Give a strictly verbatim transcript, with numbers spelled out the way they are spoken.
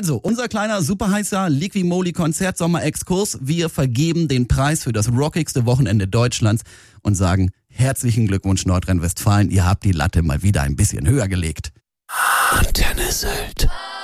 Also, unser kleiner superheißer Liqui-Moly-Konzert-Sommer-Exkurs. Wir vergeben den Preis für das rockigste Wochenende Deutschlands und sagen herzlichen Glückwunsch Nordrhein-Westfalen. Ihr habt die Latte mal wieder ein bisschen höher gelegt. Antenne Sylt.